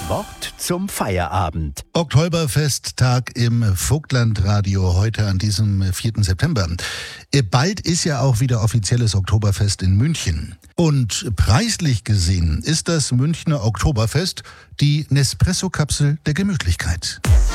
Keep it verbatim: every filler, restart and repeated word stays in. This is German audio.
Das Wort zum Feierabend. Oktoberfesttag im Vogtlandradio heute an diesem vierten September. Bald ist ja auch wieder offizielles Oktoberfest in München. Und preislich gesehen ist das Münchner Oktoberfest die Nespresso-Kapsel der Gemütlichkeit.